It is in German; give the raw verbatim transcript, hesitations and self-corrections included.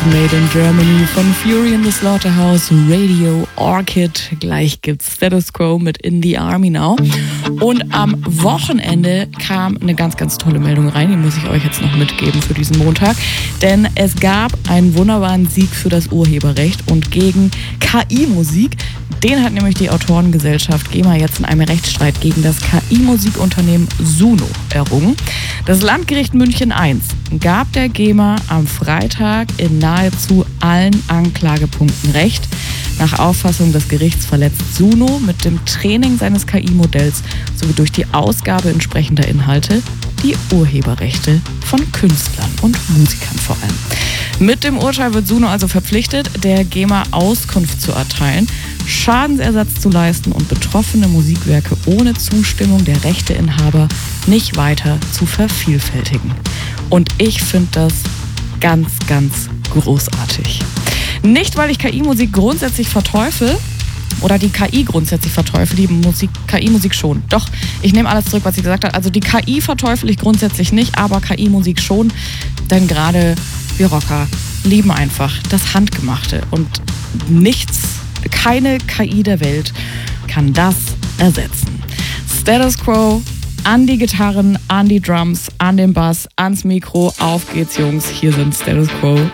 Made in Germany von Fury in the Slaughterhouse, Radio Orchid. Gleich gibt's Status Quo mit In the Army Now. Und am Wochenende kam eine ganz, ganz tolle Meldung rein. Die muss ich euch jetzt noch mitgeben für diesen Montag. Denn es gab einen wunderbaren Sieg für das Urheberrecht und gegen K I-Musik. Den hat nämlich die Autorengesellschaft GEMA jetzt in einem Rechtsstreit gegen das K I-Musikunternehmen Suno errungen. Das Landgericht München eins gab der GEMA am Freitag in nahezu allen Anklagepunkten Recht. Nach Auffassung des Gerichts verletzt Suno mit dem Training seines K I-Modells sowie durch die Ausgabe entsprechender Inhalte die Urheberrechte von Künstlern und Musikern vor allem. Mit dem Urteil wird Suno also verpflichtet, der GEMA Auskunft zu erteilen, Schadensersatz zu leisten und betroffene Musikwerke ohne Zustimmung der Rechteinhaber nicht weiter zu vervielfältigen. Und ich finde das ganz, ganz großartig. Nicht, weil ich K I-Musik grundsätzlich verteufel oder die K I grundsätzlich verteufel, die Musik, K I-Musik schon. Doch, ich nehme alles zurück, was ich gesagt habe. Also die K I verteufel ich grundsätzlich nicht, aber K I-Musik schon, denn gerade wir Rocker lieben einfach das Handgemachte und nichts, keine K I der Welt kann das ersetzen. Status Quo, an die Gitarren, an die Drums, an den Bass, ans Mikro. Auf geht's, Jungs. Hier sind Status Quo